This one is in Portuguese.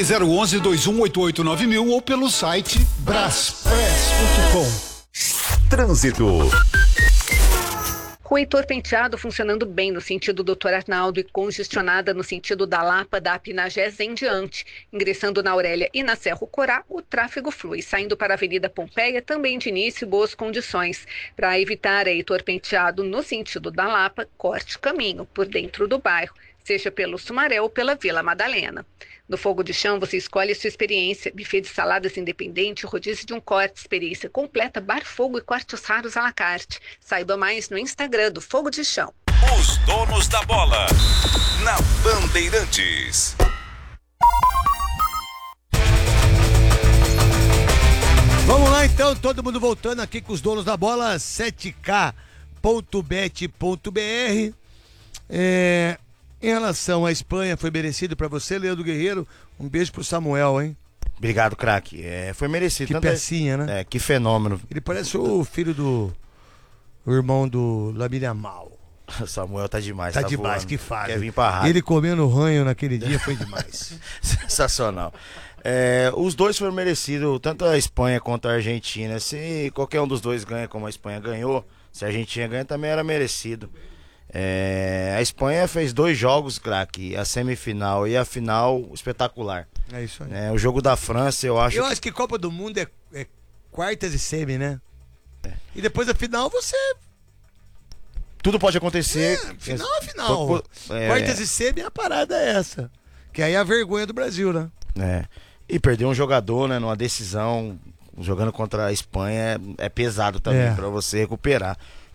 011-2188-9000 ou pelo site braspress.com. Trânsito. Rua Heitor Penteado funcionando bem no sentido Dr. Arnaldo e congestionada no sentido da Lapa, da Pinagés em diante. Ingressando na Aurélia e na Serra Corá, o tráfego flui. Saindo para a Avenida Pompeia, também de início, boas condições. Para evitar a Heitor Penteado no sentido da Lapa, corte caminho por dentro do bairro, seja pelo Sumaré ou pela Vila Madalena. No Fogo de Chão, você escolhe a sua experiência. Buffet de saladas independente, rodízio de um corte, experiência completa, bar, fogo e cortes raros à la carte. Saiba mais no Instagram do Fogo de Chão. Os donos da bola, na Bandeirantes. Vamos lá então, todo mundo voltando aqui com os donos da bola, 7k.bet.br. Em relação à Espanha, foi merecido pra você, Leandro Guerreiro? Um beijo pro Samuel, hein? Obrigado, craque. Foi merecido. Que pecinha, né? Que fenômeno. Ele parece o filho o irmão do Lamine Yamal. O Samuel tá demais. Tá demais, voando. que fase. Quer vir pra rádio. Ele comendo ranho naquele dia foi demais. Sensacional. Os dois foram merecidos, tanto a Espanha quanto a Argentina. Se qualquer um dos dois ganha como a Espanha ganhou, se a Argentina ganha também era merecido. A Espanha fez 2 jogos, craque, a semifinal e a final espetacular. É isso aí. O jogo da França, eu acho que Copa do Mundo é quartas e semi, né? E depois da final tudo pode acontecer. Final é final. Quartas e semi, a parada é essa. Que aí é a vergonha do Brasil, né? E perder um jogador, né, numa decisão, jogando contra a Espanha, é pesado também pra você recuperar.